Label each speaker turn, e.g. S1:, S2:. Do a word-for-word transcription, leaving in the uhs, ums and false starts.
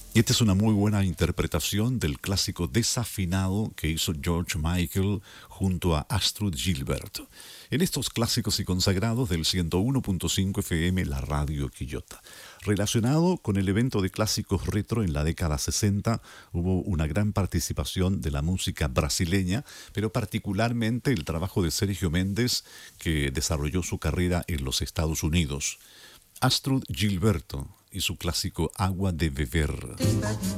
S1: Y esta es una muy buena interpretación del clásico desafinado que hizo George Michael junto a Astrud Gilberto. En estos clásicos y consagrados del ciento uno punto cinco F M, la radio Quillota. Relacionado con el evento de clásicos retro en la década sesenta, hubo una gran participación de la música brasileña, pero particularmente el trabajo de Sergio Méndez, que desarrolló su carrera en los Estados Unidos. Astrud Gilberto y su clásico Agua de Beber.